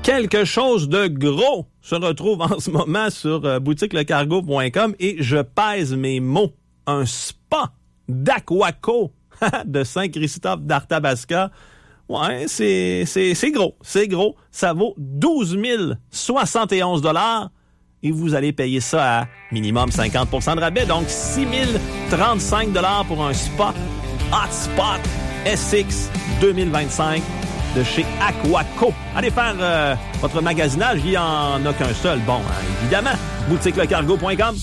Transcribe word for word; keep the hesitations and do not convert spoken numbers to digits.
Quelque chose de gros se retrouve en ce moment sur euh, boutique le cargo point com et je pèse mes mots. Un spa d'Aquaco de Saint-Christophe d'Arthabasca. Ouais, c'est, c'est, c'est gros, c'est gros. Ça vaut douze mille soixante et onze dollars et vous allez payer ça à minimum cinquante pour cent de rabais, donc six mille trente-cinq dollars pour un spa Hotspot S X deux mille vingt-cinq de chez Aquaco. Allez faire euh, votre magasinage, il n'y en a qu'un seul. Bon, hein, évidemment, boutique le cargo point com.